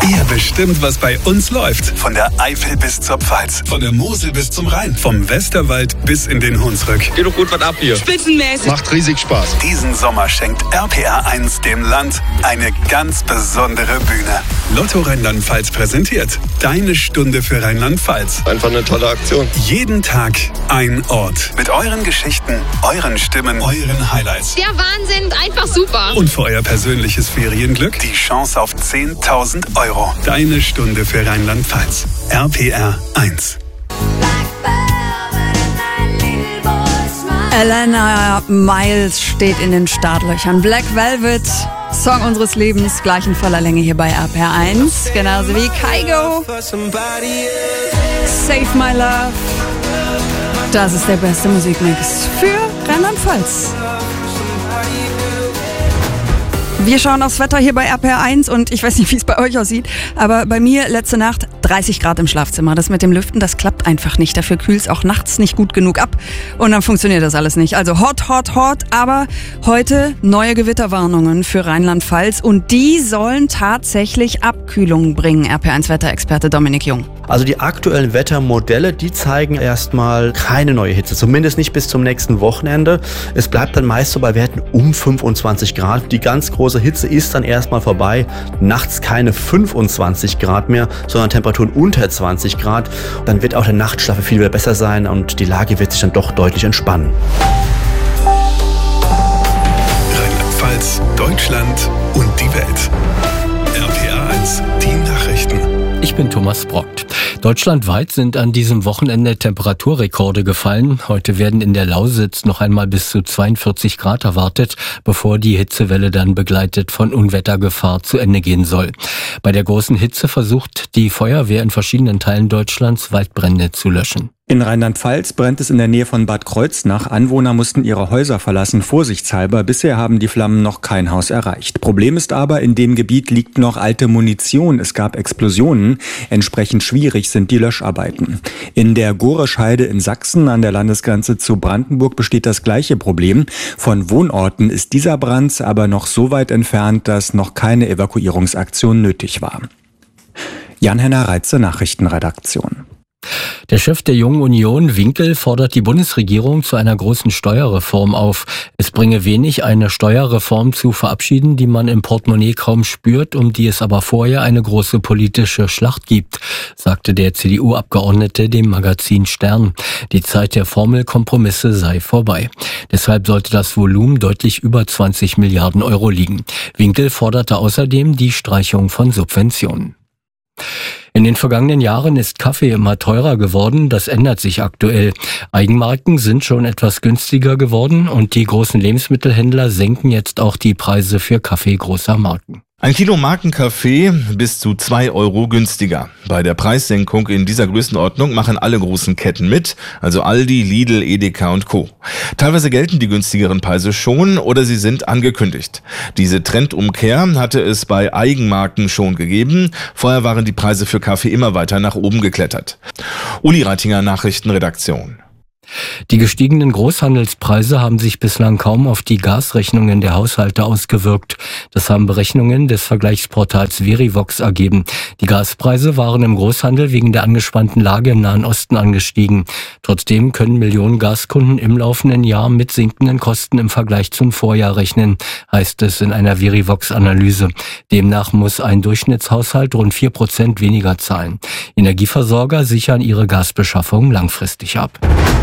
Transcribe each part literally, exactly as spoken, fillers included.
Ihr bestimmt, was bei uns läuft. Von der Eifel bis zur Pfalz. Von der Mosel bis zum Rhein. Vom Westerwald bis in den Hunsrück. Geht doch gut was ab hier. Spitzenmäßig. Macht riesig Spaß. Diesen Sommer schenkt R P R eins dem Land eine ganz besondere Bühne. Lotto Rheinland-Pfalz präsentiert Deine Stunde für Rheinland-Pfalz. Einfach eine tolle Aktion. Jeden Tag ein Ort. Mit euren Geschichten, euren Stimmen, euren Highlights. Der Wahnsinn, einfach super. Und für euer persönliches Ferienglück die Chance auf zehntausend Euro. Deine Stunde für Rheinland-Pfalz. R P R eins. Elena Miles steht in den Startlöchern. Black Velvet, Song unseres Lebens, gleich in voller Länge hier bei R P R eins. Genauso wie Kygo, Save My Love. Das ist der beste Musikmix für Rheinland-Pfalz. Wir schauen aufs Wetter hier bei R P R eins und ich weiß nicht, wie es bei euch aussieht, aber bei mir letzte Nacht dreißig Grad im Schlafzimmer. Das mit dem Lüften, das klappt einfach nicht. Dafür kühlt es auch nachts nicht gut genug ab und dann funktioniert das alles nicht. Also hot, hot, hot, aber heute neue Gewitterwarnungen für Rheinland-Pfalz und die sollen tatsächlich Abkühlung bringen. R P R eins Wetterexperte Dominik Jung. Also die aktuellen Wettermodelle, die zeigen erstmal keine neue Hitze, zumindest nicht bis zum nächsten Wochenende. Es bleibt dann meist so bei Werten um fünfundzwanzig Grad. Die ganz große Hitze ist dann erstmal vorbei. Nachts keine fünfundzwanzig Grad mehr, sondern Temperaturen unter zwanzig Grad. Dann wird auch der Nachtschlaf viel wieder besser sein und die Lage wird sich dann doch deutlich entspannen. Rheinland-Pfalz, Deutschland und die Welt. R P R eins, die Nachrichten. Ich bin Thomas Brockt. Deutschlandweit sind an diesem Wochenende Temperaturrekorde gefallen. Heute werden in der Lausitz noch einmal bis zu zweiundvierzig Grad erwartet, bevor die Hitzewelle dann begleitet von Unwettergefahr zu Ende gehen soll. Bei der großen Hitze versucht die Feuerwehr in verschiedenen Teilen Deutschlands Waldbrände zu löschen. In Rheinland-Pfalz brennt es in der Nähe von Bad Kreuznach. Anwohner mussten ihre Häuser verlassen, vorsichtshalber. Bisher haben die Flammen noch kein Haus erreicht. Problem ist aber, in dem Gebiet liegt noch alte Munition. Es gab Explosionen. Entsprechend schwierig sind die Löscharbeiten. In der Gorescheide in Sachsen an der Landesgrenze zu Brandenburg besteht das gleiche Problem. Von Wohnorten ist dieser Brand aber noch so weit entfernt, dass noch keine Evakuierungsaktion nötig war. Jan-Henner Reitze, Nachrichtenredaktion. Der Chef der Jungen Union, Winkel, fordert die Bundesregierung zu einer großen Steuerreform auf. Es bringe wenig, eine Steuerreform zu verabschieden, die man im Portemonnaie kaum spürt, um die es aber vorher eine große politische Schlacht gibt, sagte der C D U-Abgeordnete dem Magazin Stern. Die Zeit der Formelkompromisse sei vorbei. Deshalb sollte das Volumen deutlich über zwanzig Milliarden Euro liegen. Winkel forderte außerdem die Streichung von Subventionen. In den vergangenen Jahren ist Kaffee immer teurer geworden, das ändert sich aktuell. Eigenmarken sind schon etwas günstiger geworden und die großen Lebensmittelhändler senken jetzt auch die Preise für Kaffee großer Marken. Ein Kilo Markenkaffee bis zu zwei Euro günstiger. Bei der Preissenkung in dieser Größenordnung machen alle großen Ketten mit, also Aldi, Lidl, Edeka und Co. Teilweise gelten die günstigeren Preise schon oder sie sind angekündigt. Diese Trendumkehr hatte es bei Eigenmarken schon gegeben. Vorher waren die Preise für Kaffee immer weiter nach oben geklettert. Uli Reitinger, Nachrichtenredaktion. Die gestiegenen Großhandelspreise haben sich bislang kaum auf die Gasrechnungen der Haushalte ausgewirkt. Das haben Berechnungen des Vergleichsportals Verivox ergeben. Die Gaspreise waren im Großhandel wegen der angespannten Lage im Nahen Osten angestiegen. Trotzdem können Millionen Gaskunden im laufenden Jahr mit sinkenden Kosten im Vergleich zum Vorjahr rechnen, heißt es in einer Verivox-Analyse. Demnach muss ein Durchschnittshaushalt rund vier Prozent weniger zahlen. Energieversorger sichern ihre Gasbeschaffung langfristig ab.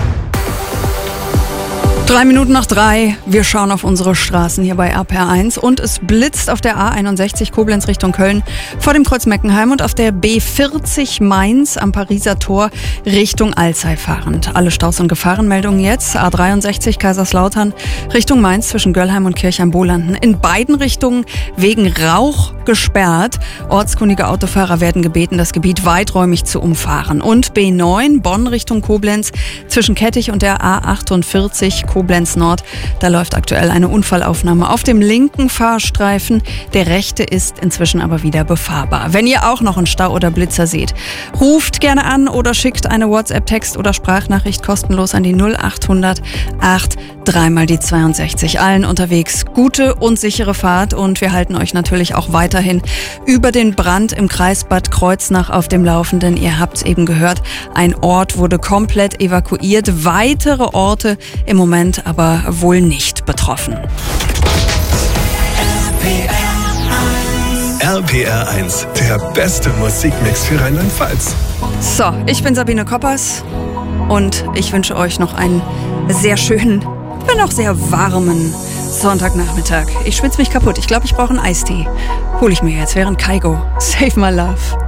Drei Minuten nach drei. Wir schauen auf unsere Straßen hier bei R P R eins und es blitzt auf der A einundsechzig Koblenz Richtung Köln vor dem Kreuz Meckenheim und auf der B vierzig Mainz am Pariser Tor Richtung Alzey fahrend. Alle Staus- und Gefahrenmeldungen jetzt. A dreiundsechzig Kaiserslautern Richtung Mainz zwischen Göllheim und Kirchheim-Bolanden. In beiden Richtungen wegen Rauch gesperrt. Ortskundige Autofahrer werden gebeten, das Gebiet weiträumig zu umfahren. Und B neun Bonn Richtung Koblenz zwischen Kettich und der A achtundvierzig Koblenz Nord. Da läuft aktuell eine Unfallaufnahme auf dem linken Fahrstreifen. Der rechte ist inzwischen aber wieder befahrbar. Wenn ihr auch noch einen Stau oder Blitzer seht, ruft gerne an oder schickt eine WhatsApp-Text- oder Sprachnachricht kostenlos an die null achthundert acht dreimal die zweiundsechzig. Allen unterwegs gute und sichere Fahrt und wir halten euch natürlich auch weiter weiterhin über den Brand im Kreis Bad Kreuznach auf dem Laufenden. Ihr habt es eben gehört, ein Ort wurde komplett evakuiert, weitere Orte im Moment aber wohl nicht betroffen. R P R eins, der beste Musikmix für Rheinland-Pfalz. So, ich bin Sabine Koppers und ich wünsche euch noch einen sehr schönen, wenn auch sehr warmen Sonntagnachmittag. Ich schwitze mich kaputt. Ich glaube, ich brauche einen Eistee. Hol ich mir jetzt während Kaigo. Save my love.